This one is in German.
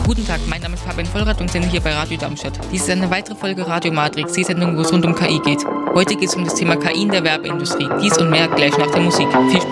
Guten Tag, mein Name ist Fabian Vollrath und sende hier bei Radio Darmstadt. Dies ist eine weitere Folge Radio Matrix, die Sendung, wo es rund um KI geht. Heute geht es um das Thema KI in der Werbeindustrie. Dies und mehr gleich nach der Musik. Viel Spaß!